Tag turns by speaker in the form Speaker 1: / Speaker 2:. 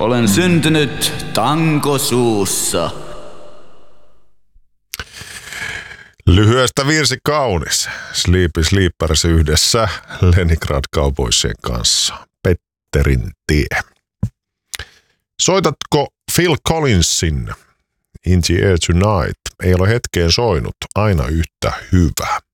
Speaker 1: Olen syntynyt tankosuussa.
Speaker 2: Lyhyestä virsi kaunis. Sleepy Sleepers yhdessä Leningrad Cowboysien kanssa. Petterin tie. Soitatko Phil Collinsin In the Air Tonight? Ei ole hetkeen soinut, aina yhtä hyvä.